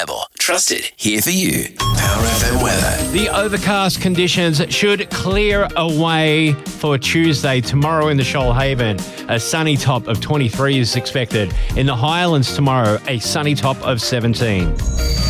reliable, trusted, here for you. Power FM weather. The overcast conditions should clear away for Tuesday. Tomorrow in the Shoalhaven, a sunny top of 23 is expected. In the Highlands tomorrow, a sunny top of 17.